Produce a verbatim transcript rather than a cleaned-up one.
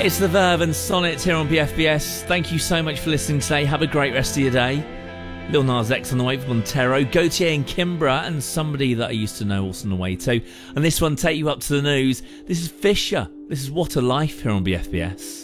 It's The Verve and Sonnet here on B F B S. Thank you so much for listening today. Have a great rest of your day. Lil Nas X on the way from Montero, Gautier and Kimbra, and somebody that I used to know also on the way too. And this one, take you up to the news. This is Fisher. This is What a Life here on B F B S.